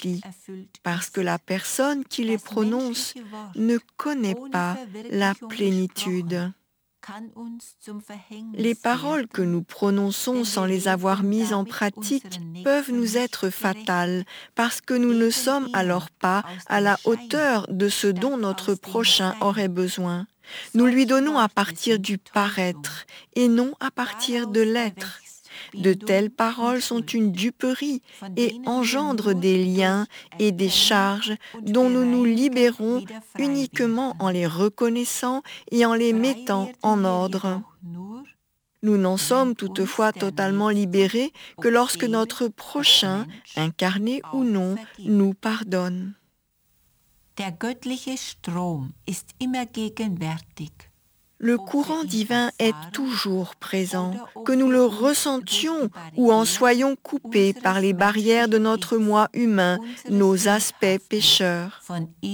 accomplis, parce que la personne qui les prononce ne connaît pas la plénitude. Les paroles que nous prononçons sans les avoir mises en pratique peuvent nous être fatales parce que nous ne sommes alors pas à la hauteur de ce dont notre prochain aurait besoin. Nous lui donnons à partir du paraître et non à partir de l'être. De telles paroles sont une duperie et engendrent des liens et des charges dont nous nous libérons uniquement en les reconnaissant et en les mettant en ordre. Nous n'en sommes toutefois totalement libérés que lorsque notre prochain, incarné ou non, nous pardonne. Der göttliche Strom ist immer gegenwärtig. Le courant divin est toujours présent, que nous le ressentions ou en soyons coupés par les barrières de notre moi humain, nos aspects pécheurs.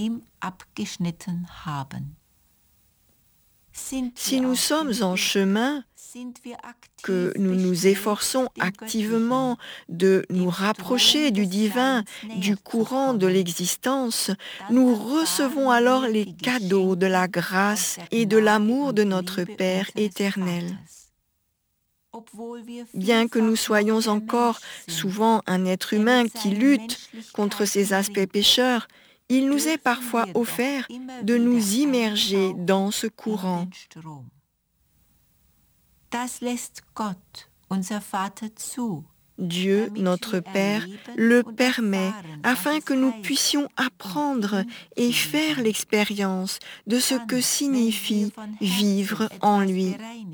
Si nous sommes en chemin, que nous nous efforçons activement de nous rapprocher du divin, du courant de l'existence, nous recevons alors les cadeaux de la grâce et de l'amour de notre Père éternel. Bien que nous soyons encore souvent un être humain qui lutte contre ces aspects pécheurs, il nous est parfois offert de nous immerger dans ce courant. Dieu, notre Père, le permet afin que nous puissions apprendre et faire l'expérience de ce que signifie vivre en lui.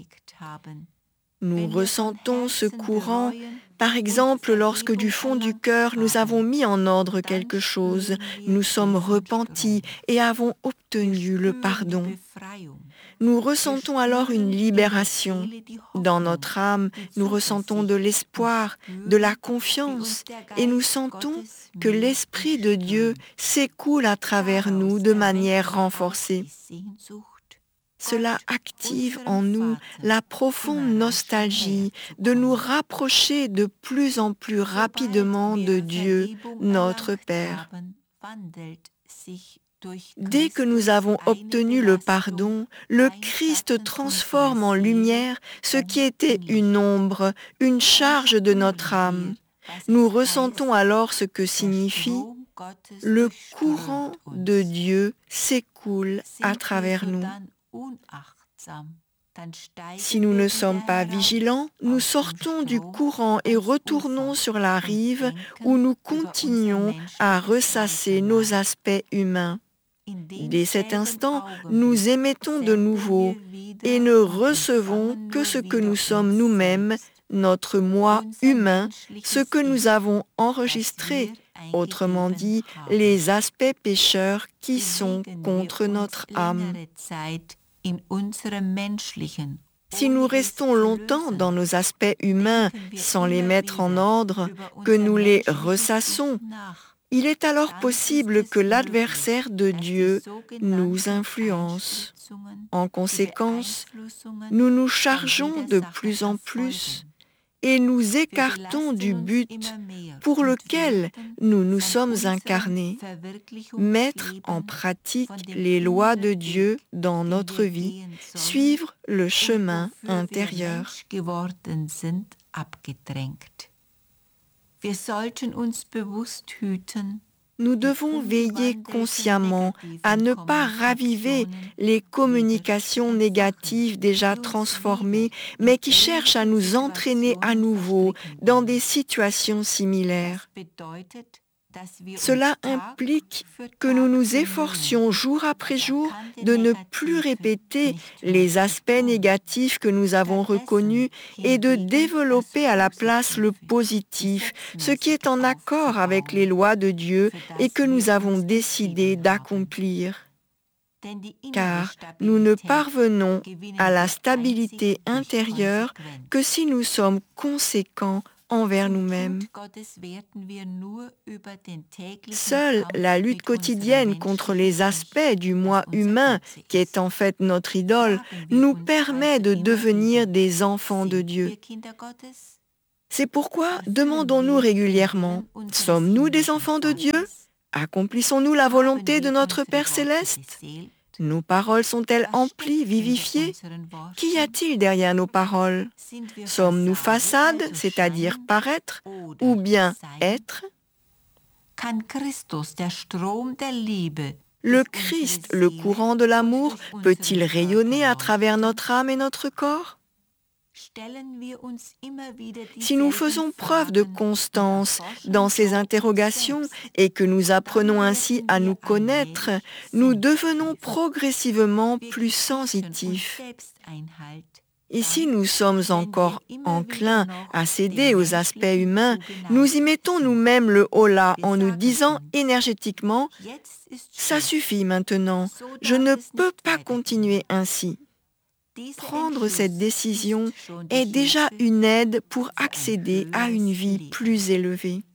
Nous ressentons ce courant, par exemple lorsque du fond du cœur nous avons mis en ordre quelque chose, nous sommes repentis et avons obtenu le pardon. Nous ressentons alors une libération. Dans notre âme, nous ressentons de l'espoir, de la confiance et nous sentons que l'Esprit de Dieu s'écoule à travers nous de manière renforcée. Cela active en nous la profonde nostalgie de nous rapprocher de plus en plus rapidement de Dieu, notre Père. Dès que nous avons obtenu le pardon, le Christ transforme en lumière ce qui était une ombre, une charge de notre âme. Nous ressentons alors ce que signifie « le courant de Dieu s'écoule à travers nous ». Si nous ne sommes pas vigilants, nous sortons du courant et retournons sur la rive où nous continuons à ressasser nos aspects humains. Dès cet instant, nous émettons de nouveau et ne recevons que ce que nous sommes nous-mêmes, notre moi humain, ce que nous avons enregistré, autrement dit, les aspects pécheurs qui sont contre notre âme. Si nous restons longtemps dans nos aspects humains sans les mettre en ordre, que nous les ressassons, il est alors possible que l'adversaire de Dieu nous influence. En conséquence, nous nous chargeons de plus en plus et nous écartons du but pour lequel nous nous sommes incarnés, mettre en pratique les lois de Dieu dans notre vie, suivre le chemin intérieur. Nous devons veiller consciemment à ne pas raviver les communications négatives déjà transformées, mais qui cherchent à nous entraîner à nouveau dans des situations similaires. Cela implique que nous nous efforcions jour après jour de ne plus répéter les aspects négatifs que nous avons reconnus et de développer à la place le positif, ce qui est en accord avec les lois de Dieu et que nous avons décidé d'accomplir. Car nous ne parvenons à la stabilité intérieure que si nous sommes conséquents envers nous-mêmes. Seule la lutte quotidienne contre les aspects du moi humain, qui est en fait notre idole, nous permet de devenir des enfants de Dieu. C'est pourquoi demandons-nous régulièrement, sommes-nous des enfants de Dieu? Accomplissons-nous la volonté de notre Père céleste? Nos paroles sont-elles emplies, vivifiées? Qu'y a-t-il derrière nos paroles? Sommes-nous façade, c'est-à-dire paraître, ou bien être? Le Christ, le courant de l'amour, peut-il rayonner à travers notre âme et notre corps? Si nous faisons preuve de constance dans ces interrogations et que nous apprenons ainsi à nous connaître, nous devenons progressivement plus sensitifs. Et si nous sommes encore enclins à céder aux aspects humains, nous y mettons nous-mêmes le holà en nous disant énergétiquement « ça suffit maintenant, je ne peux pas continuer ainsi ». Prendre cette décision est déjà une aide pour accéder à une vie plus élevée.